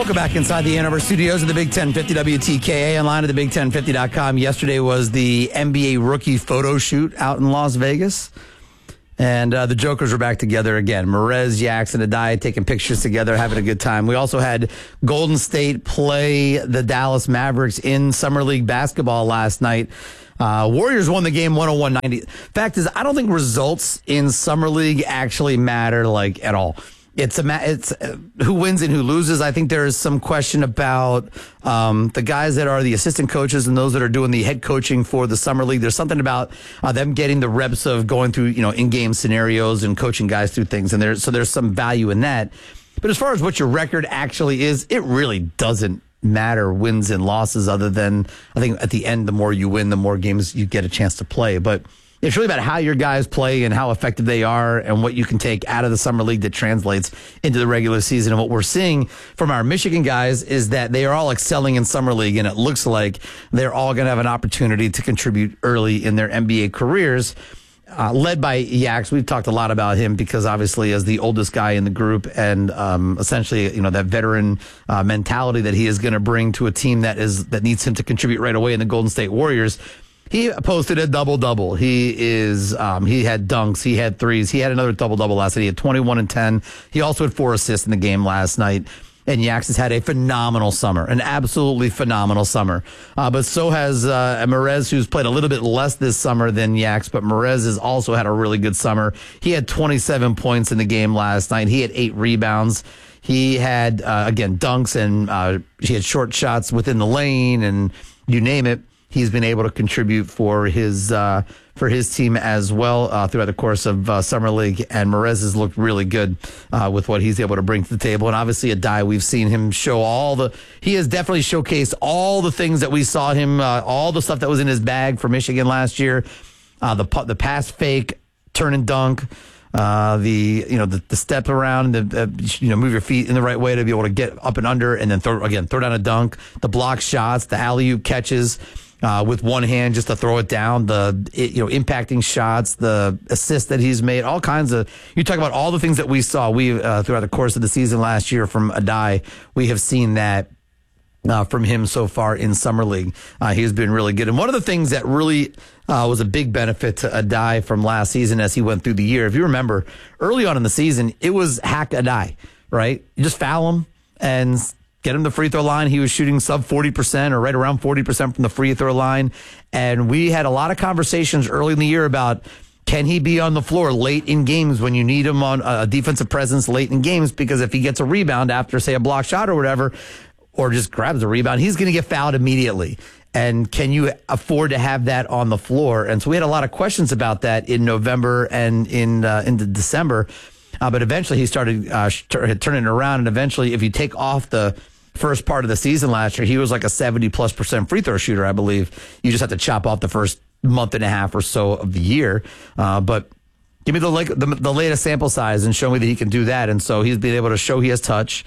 Welcome back inside the Ann Arbor studios of the Big 1050 WTKA, online at thebig1050.com. Yesterday was the NBA rookie photo shoot out in Las Vegas. And the Jokers were back together again. Merez, Yax, and Adai taking pictures together, having a good time. We also had Golden State play the Dallas Mavericks in Summer League basketball last night. Warriors won the game 101-90. Fact is, I don't think results in Summer League actually matter at all. It's who wins and who loses. I think there is some question about the guys that are the assistant coaches and those that are doing the head coaching for the Summer League. There's something about them getting the reps of going through, in-game scenarios and coaching guys through things. And there's some value in that. But as far as what your record actually is, it really doesn't matter, wins and losses, other than I think at the end, the more you win, the more games you get a chance to play. But it's really about how your guys play and how effective they are and what you can take out of the Summer League that translates into the regular season. And what we're seeing from our Michigan guys is that they are all excelling in Summer League, and it looks like they're all going to have an opportunity to contribute early in their NBA careers. Led by Yax. We've talked a lot about him because obviously as the oldest guy in the group and essentially, that veteran mentality that he is going to bring to a team that needs him to contribute right away in the Golden State Warriors. He posted a double-double. He had dunks. He had threes. He had another double-double last night. He had 21 and 10. He also had 4 assists in the game last night. And Yax has had a phenomenal summer, an absolutely phenomenal summer. But so has Merez, who's played a little bit less this summer than Yax, but Merez has also had a really good summer. He had 27 points in the game last night. He had 8 rebounds. He had, again, dunks, and he had short shots within the lane, and you name it. He's been able to contribute for his team as well throughout the course of Summer League, and Merez has looked really good with what he's able to bring to the table. And obviously, Adai, we've seen him show he has definitely showcased all the things that we saw him, all the stuff that was in his bag for Michigan last year, the pass fake, turn and dunk. The step around, move your feet in the right way to be able to get up and under, and then throw down a dunk, the block shots, the alley-oop catches with one hand just to throw it down, impacting shots, the assists that he's made, all kinds of. You talk about all the things that we saw throughout the course of the season last year from Adai. We have seen that from him so far in Summer League. He's been really good. And one of the things that really was a big benefit to Adai from last season as he went through the year, if you remember, early on in the season, it was hack Adai, right? You just foul him and get him the free throw line. He was shooting sub 40% or right around 40% from the free throw line. And we had a lot of conversations early in the year about, can he be on the floor late in games when you need him on a defensive presence late in games? Because if he gets a rebound after, say, a block shot or whatever, or just grabs a rebound, he's going to get fouled immediately. And can you afford to have that on the floor? And so we had a lot of questions about that in November and into December. But eventually he started turning it around. And eventually, if you take off the first part of the season last year, he was like a 70+% free throw shooter, I believe. You just have to chop off the first month and a half or so of the year. But give me the latest sample size and show me that he can do that. And so he's been able to show he has touch.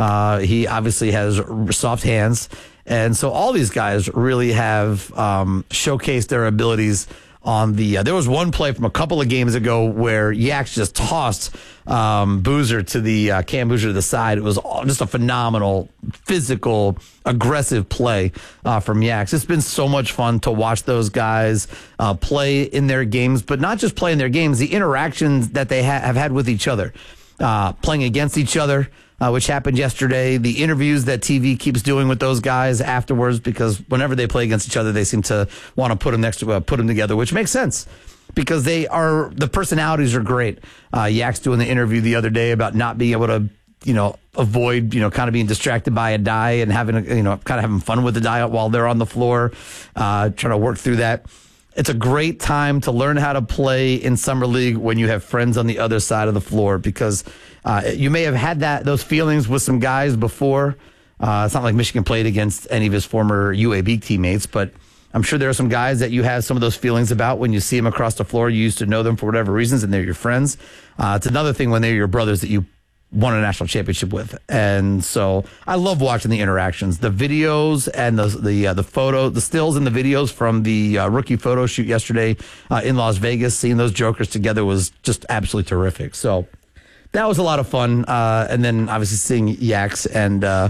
He obviously has soft hands. And so all these guys really have showcased their abilities on there was one play from a couple of games ago where Yax just tossed Boozer to Cam Boozer to the side. It was just a phenomenal, physical, aggressive play from Yax. It's been so much fun to watch those guys play in their games, but not just play in their games, the interactions that they have had with each other, playing against each other, which happened yesterday. The interviews that TV keeps doing with those guys afterwards, because whenever they play against each other, they seem to want to put them together, which makes sense because the personalities are great. Yax doing the interview the other day about not being able to, avoid, kind of being distracted by Adai and having, kind of having fun with Adai while they're on the floor, trying to work through that. It's a great time to learn how to play in Summer League when you have friends on the other side of the floor, because you may have had those feelings with some guys before. It's not like Michigan played against any of his former UAB teammates, but I'm sure there are some guys that you have some of those feelings about when you see them across the floor. You used to know them for whatever reasons, and they're your friends. It's another thing when they're your brothers that you won a national championship with. And so I love watching the interactions, the videos and the photo, the stills and the videos from the rookie photo shoot yesterday in Las Vegas. Seeing those Jokers together was just absolutely terrific. So that was a lot of fun. And then obviously seeing Yax and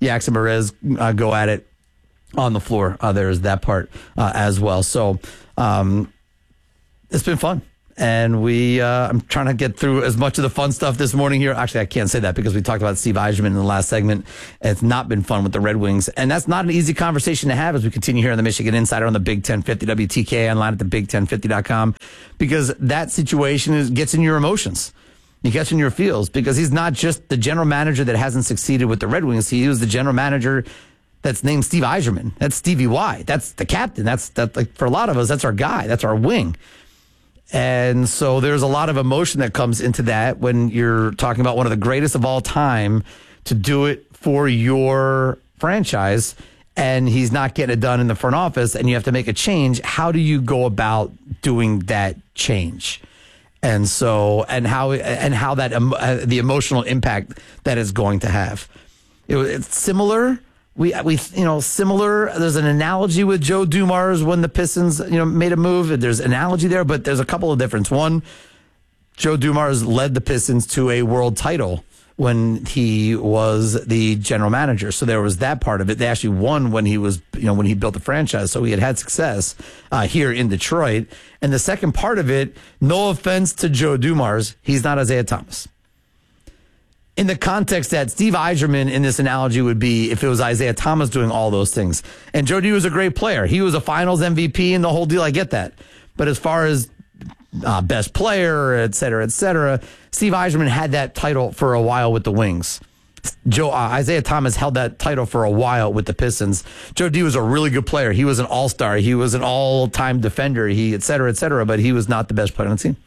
Yax and Merez go at it on the floor. There's that part as well. So it's been fun. And I'm trying to get through as much of the fun stuff this morning here. Actually, I can't say that because we talked about Steve Yzerman in the last segment. It's not been fun with the Red Wings. And that's not an easy conversation to have as we continue here on the Michigan Insider on the Big 1050 WTK online at the big1050.com, because that situation gets in your emotions. It gets in your feels, because he's not just the general manager that hasn't succeeded with the Red Wings. He was the general manager that's named Steve Yzerman. That's Stevie Y. That's the captain. That's like, for a lot of us, that's our guy. That's our wing. And so there's a lot of emotion that comes into that when you're talking about one of the greatest of all time to do it for your franchise, and he's not getting it done in the front office, and you have to make a change. How do you go about doing that change? And so, and how that the emotional impact that it's going to have. It's similar. Similar. There's an analogy with Joe Dumars when the Pistons, made a move. There's an analogy there, but there's a couple of differences. One, Joe Dumars led the Pistons to a world title when he was the general manager. So there was that part of it. They actually won when he was, when he built the franchise. So he had success here in Detroit. And the second part of it, no offense to Joe Dumars, he's not Isaiah Thomas. In the context that Steve Yzerman in this analogy would be if it was Isaiah Thomas doing all those things. And Joe D was a great player. He was a finals MVP and the whole deal. I get that. But as far as best player, et cetera, Steve Yzerman had that title for a while with the Wings. Isaiah Thomas held that title for a while with the Pistons. Joe D was a really good player. He was an all-star. He was an all-time defender. Et cetera, but he was not the best player on the team.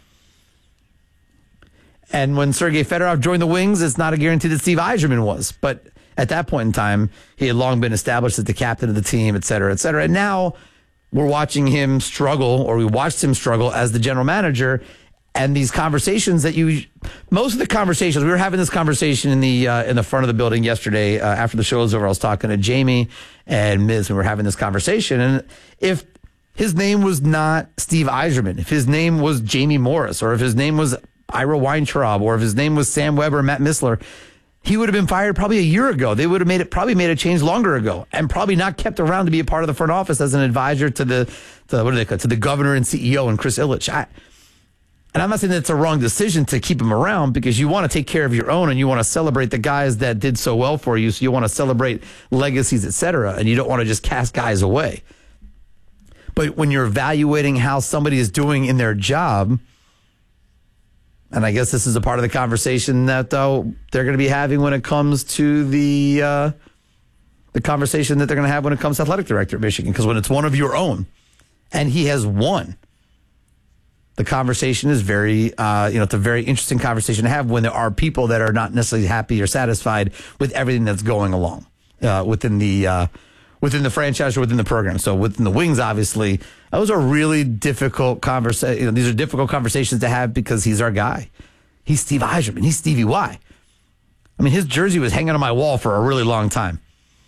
And when Sergei Fedorov joined the Wings, it's not a guarantee that Steve Yzerman was. But at that point in time, he had long been established as the captain of the team, et cetera. And now we're watching him struggle, or we watched him struggle as the general manager. And these conversations most of the conversations, we were having this conversation in the front of the building yesterday after the show was over. I was talking to Jamie and Miz, and we were having this conversation. And if his name was not Steve Yzerman, if his name was Jamie Morris, or if his name was Ira Weintraub, or if his name was Sam Weber or Matt Missler, he would have been fired probably a year ago. They would have probably made a change longer ago, and probably not kept around to be a part of the front office as an advisor to the governor and CEO and Chris Ilitch. And I'm not saying that it's a wrong decision to keep him around, because you want to take care of your own and you want to celebrate the guys that did so well for you. So you want to celebrate legacies, et cetera, and you don't want to just cast guys away. But when you're evaluating how somebody is doing in their job, and I guess this is a part of the conversation that they're going to be having when it comes to the conversation that they're going to have when it comes to athletic director at Michigan. Because when it's one of your own, and he has won, the conversation is very, it's a very interesting conversation to have when there are people that are not necessarily happy or satisfied with everything that's going along within the franchise or within the program. So within the Wings, obviously, those are really difficult conversations. These are difficult conversations to have because he's our guy. He's Steve Yzerman. He's Stevie Y. I mean, his jersey was hanging on my wall for a really long time.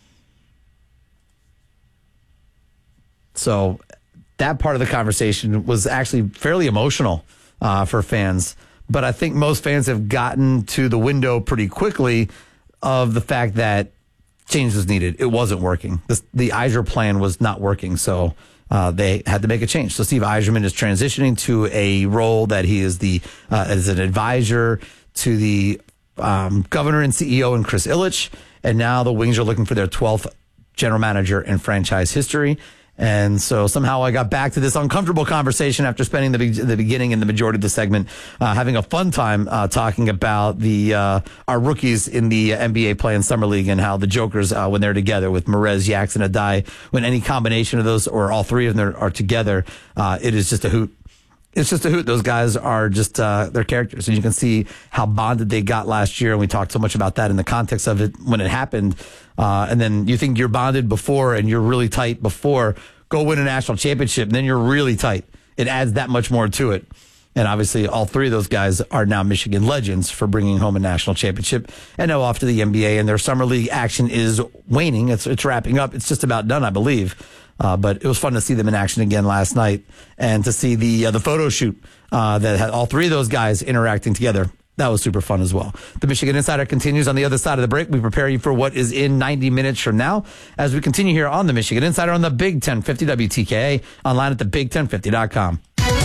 So that part of the conversation was actually fairly emotional for fans. But I think most fans have gotten to the window pretty quickly of the fact that change was needed. It wasn't working. The Yzer plan was not working, so they had to make a change. So Steve Yzerman is transitioning to a role that he is as an advisor to the governor and CEO and Chris Ilitch, and now the Wings are looking for their 12th general manager in franchise history. And so somehow I got back to this uncomfortable conversation after spending the beginning and the majority of the segment having a fun time talking about our rookies in the NBA playing summer league and how the Jokers, when they're together with Merez, Yax, and Adai, when any combination of those or all three of them are together, it is just a hoot. It's just a hoot. Those guys are just they're characters, and you can see how bonded they got last year. And we talked so much about that in the context of it when it happened. And then you think you're bonded before and you're really tight before. Go win a national championship, and then you're really tight. It adds that much more to it. And obviously, all three of those guys are now Michigan legends for bringing home a national championship. And now off to the NBA, and their summer league action is waning. It's wrapping up. It's just about done, I believe. But it was fun to see them in action again last night, and to see the photo shoot that had all three of those guys interacting together. That was super fun as well. The Michigan Insider continues on the other side of the break. We prepare you for what is in 90 minutes from now as we continue here on the Michigan Insider on the Big 1050 WTKA, online at thebig1050.com.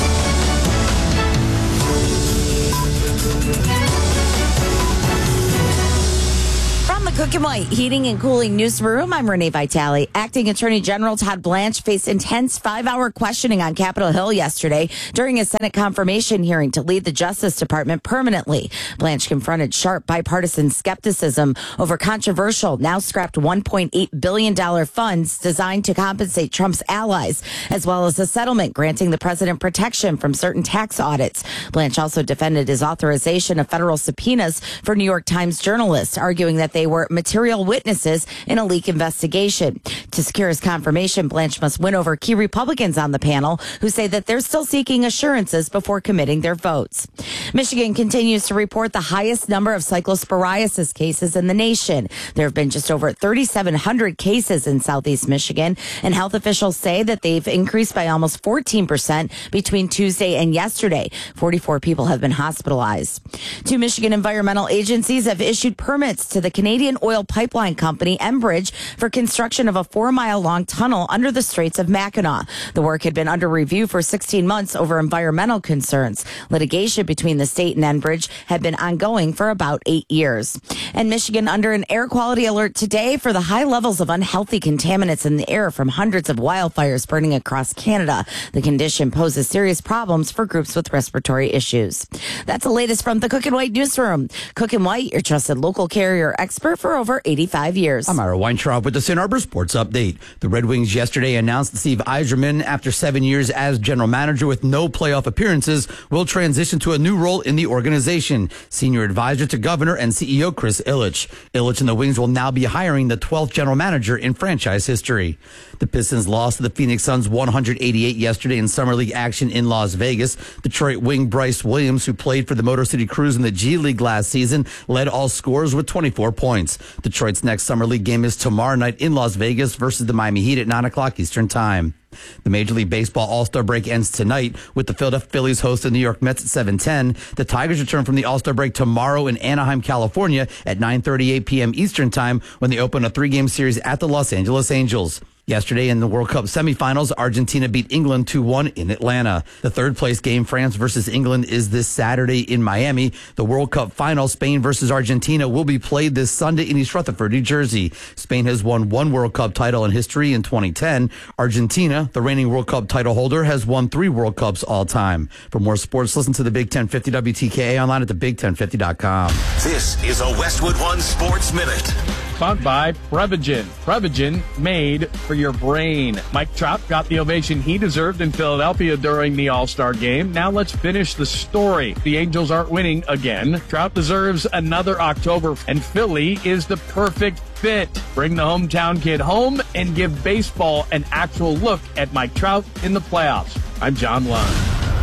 Cook and White Heating and Cooling Newsroom. I'm Renee Vitale. Acting Attorney General Todd Blanche faced intense 5-hour questioning on Capitol Hill yesterday during a Senate confirmation hearing to lead the Justice Department permanently. Blanche confronted sharp bipartisan skepticism over controversial, now scrapped $1.8 billion funds designed to compensate Trump's allies, as well as a settlement granting the president protection from certain tax audits. Blanche also defended his authorization of federal subpoenas for New York Times journalists, arguing that they were material witnesses in a leak investigation. To secure his confirmation, Blanche must win over key Republicans on the panel who say that they're still seeking assurances before committing their votes. Michigan continues to report the highest number of cyclosporiasis cases in the nation. There have been just over 3,700 cases in Southeast Michigan, and health officials say that they've increased by almost 14% between Tuesday and yesterday. 44 people have been hospitalized. 2 Michigan environmental agencies have issued permits to the Canadian oil pipeline company Enbridge for construction of a 4-mile-long tunnel under the Straits of Mackinac. The work had been under review for 16 months over environmental concerns. Litigation between the state and Enbridge had been ongoing for about 8 years. And Michigan under an air quality alert today for the high levels of unhealthy contaminants in the air from hundreds of wildfires burning across Canada. The condition poses serious problems for groups with respiratory issues. That's the latest from the Cook and White Newsroom. Cook and White, your trusted local carrier expert for over 85 years. I'm Ira Weintraub with the Ann Arbor Sports Update. The Red Wings yesterday announced that Steve Yzerman, after 7 years as general manager with no playoff appearances, will transition to a new role in the organization. Senior advisor to Governor and CEO Chris Ilitch. Ilitch and the Wings will now be hiring the 12th general manager in franchise history. The Pistons lost to the Phoenix Suns 188 yesterday in Summer League action in Las Vegas. Detroit wing Bryce Williams, who played for the Motor City Cruise in the G League last season, led all scorers with 24 points. Detroit's next Summer League game is tomorrow night in Las Vegas versus the Miami Heat at 9 o'clock Eastern Time. The Major League Baseball All-Star break ends tonight with the Philadelphia Phillies host the New York Mets at 7:10. The Tigers return from the All-Star break tomorrow in Anaheim, California at 9:38 p.m. Eastern Time when they open a 3-game series at the Los Angeles Angels. Yesterday in the World Cup semifinals, Argentina beat England 2-1 in Atlanta. The third-place game, France versus England, is this Saturday in Miami. The World Cup final, Spain versus Argentina, will be played this Sunday in East Rutherford, New Jersey. Spain has won 1 World Cup title in history in 2010. Argentina, the reigning World Cup title holder, has won 3 World Cups all time. For more sports, listen to the Big 1050 WTKA online at thebig1050.com. This is a Westwood One Sports Minute. Sponsored by Prevagen. Prevagen made for your brain. Mike Trout got the ovation he deserved in Philadelphia during the All-Star game. Now let's finish the story. The Angels aren't winning again. Trout deserves another October, and Philly is the perfect fit. Bring the hometown kid home and give baseball an actual look at Mike Trout in the playoffs. I'm John Lund.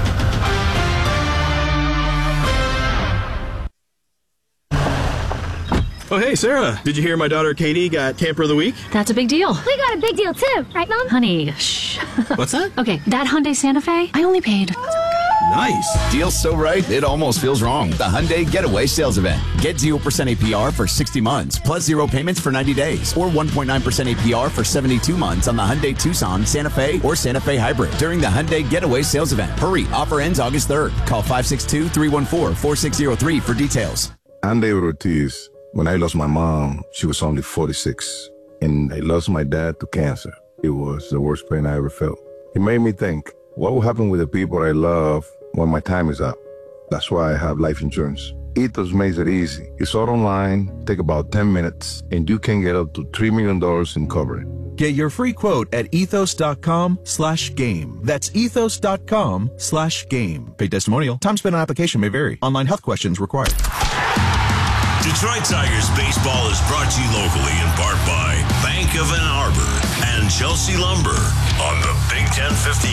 Oh, hey, Sarah. Did you hear my daughter Katie got Camper of the Week? That's a big deal. We got a big deal, too. Right, Mom? Honey, shh. What's that? Okay, that Hyundai Santa Fe, I only paid. Nice. Deal's so right, it almost feels wrong. The Hyundai Getaway Sales Event. Get 0% APR for 60 months, plus 0 payments for 90 days, or 1.9% APR for 72 months on the Hyundai Tucson, Santa Fe, or Santa Fe Hybrid during the Hyundai Getaway Sales Event. Hurry, offer ends August 3rd. Call 562-314-4603 for details. I'm David Ortiz. When I lost my mom, she was only 46, and I lost my dad to cancer. It was the worst pain I ever felt. It made me think, what will happen with the people I love when my time is up? That's why I have life insurance. Ethos makes it easy. It's all online, take about 10 minutes, and you can get up to $3 million in coverage. Get your free quote at ethos.com/game. That's ethos.com/game. Paid testimonial. Time spent on application may vary. Online health questions required. Detroit Tigers baseball is brought to you locally in part by Bank of Ann Arbor and Chelsea Lumber on the Big 1050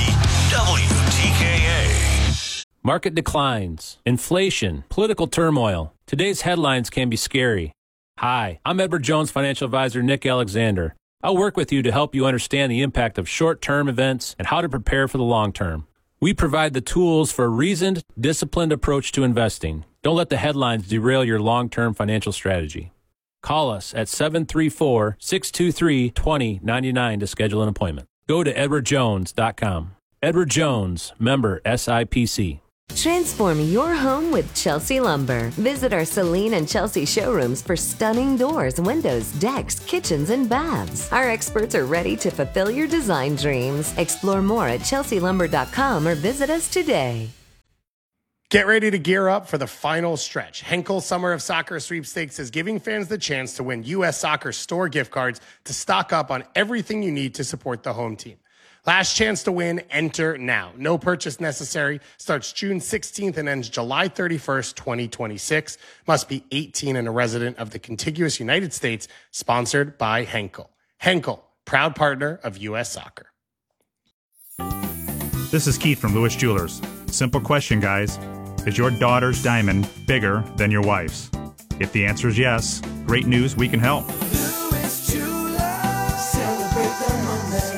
WTKA. Market declines, inflation, political turmoil. Today's headlines can be scary. Hi, I'm Edward Jones financial advisor Nick Alexander. I'll work with you to help you understand the impact of short-term events and how to prepare for the long term. We provide the tools for a reasoned, disciplined approach to investing. Don't let the headlines derail your long-term financial strategy. Call us at 734-623-2099 to schedule an appointment. Go to edwardjones.com. Edward Jones, member SIPC. Transform your home with Chelsea Lumber. Visit our Celine and Chelsea showrooms for stunning doors, windows, decks, kitchens, and baths. Our experts are ready to fulfill your design dreams. Explore more at chelsealumber.com or visit us today. Get ready to gear up for the final stretch. Henkel Summer of Soccer Sweepstakes is giving fans the chance to win U.S. Soccer store gift cards to stock up on everything you need to support the home team. Last chance to win, enter now. No purchase necessary. Starts June 16th and ends July 31st, 2026. Must be 18 and a resident of the contiguous United States. Sponsored by Henkel. Henkel, proud partner of U.S. Soccer. This is Keith from Lewis Jewelers. Simple question, guys. Is your daughter's diamond bigger than your wife's? If the answer is yes, great news, we can help. Lewis Jewelers, celebrate the moments.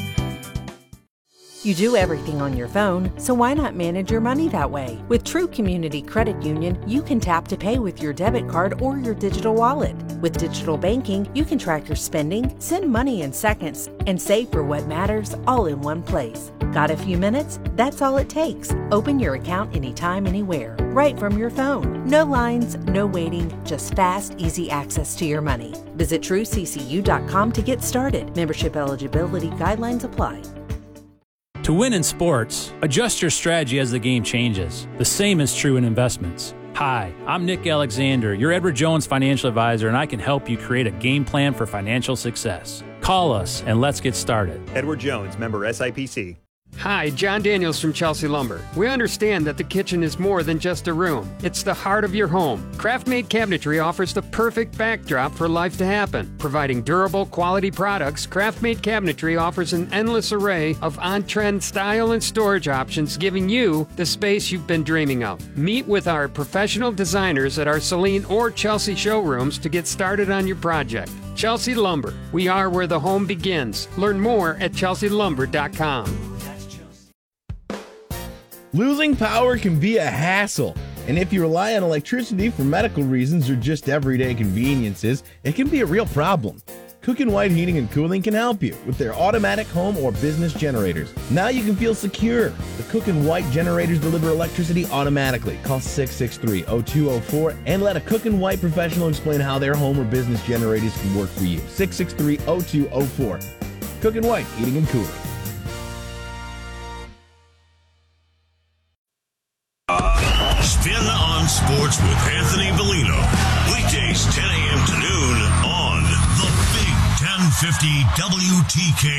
You do everything on your phone, so why not manage your money that way? With True Community Credit Union, you can tap to pay with your debit card or your digital wallet. With digital banking, you can track your spending, send money in seconds, and save for what matters all in one place. Got a few minutes? That's all it takes. Open your account anytime, anywhere, right from your phone. No lines, no waiting, just fast, easy access to your money. Visit TrueCCU.com to get started. Membership eligibility guidelines apply. To win in sports, adjust your strategy as the game changes. The same is true in investments. Hi, I'm Nick Alexander, your Edward Jones financial advisor, and I can help you create a game plan for financial success. Call us and let's get started. Edward Jones, member SIPC. Hi, John Daniels from Chelsea Lumber. We understand that the kitchen is more than just a room. It's the heart of your home. Craft-made cabinetry offers the perfect backdrop for life to happen. Providing durable, quality products, Craft-made cabinetry offers an endless array of on-trend style and storage options, giving you the space you've been dreaming of. Meet with our professional designers at our Celine or Chelsea showrooms to get started on your project. Chelsea Lumber. We are where the home begins. Learn more at chelsealumber.com. Losing power can be a hassle, and if you rely on electricity for medical reasons or just everyday conveniences, it can be a real problem. Cook & White Heating and Cooling can help you with their automatic home or business generators. Now you can feel secure. The Cook & White generators deliver electricity automatically. Call 663-0204 and let a Cook & White professional explain how their home or business generators can work for you. 663-0204. Cook & White Heating and Cooling. Spin on Sports with Anthony Bellino. Weekdays 10 a.m. to noon on the Big 1050 WTK.